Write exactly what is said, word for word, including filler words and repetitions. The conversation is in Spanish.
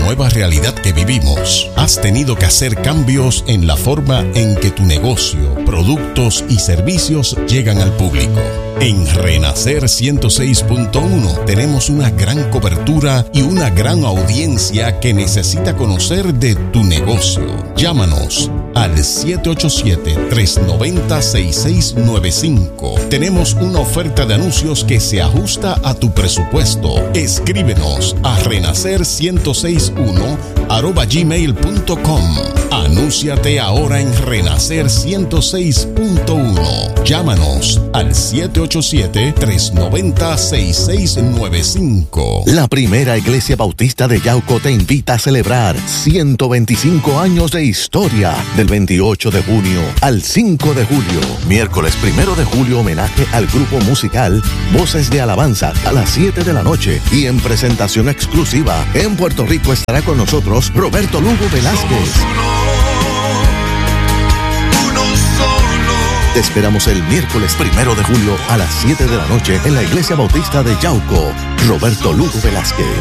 nueva realidad que vivimos, has tenido que hacer cambios en la forma en que tu negocio, productos y servicios llegan al público. En Renacer ciento seis punto uno tenemos una gran cobertura y una gran audiencia que necesita conocer de tu negocio. Llámanos al siete ocho siete, tres nueve cero, seis seis nueve cinco. Tenemos una oferta de anuncios que se ajusta a tu presupuesto. Escríbenos a renacer ciento seis punto uno arroba gmail punto com. Anúnciate ahora en Renacer ciento seis punto uno. Llámanos al siete ocho siete, tres nueve cero, seis seis nueve cinco. La primera Iglesia Bautista de Yauco te invita a celebrar ciento veinticinco años de historia del veintiocho de junio al cinco de julio. Miércoles primero de julio, homenaje al grupo musical Voces de Alabanza a las siete de la noche, y en presentación exclusiva en Puerto Rico estará con nosotros Roberto Lugo Velázquez. Te esperamos el miércoles primero de julio a las siete de la noche en la Iglesia Bautista de Yauco. Roberto Lugo Velázquez.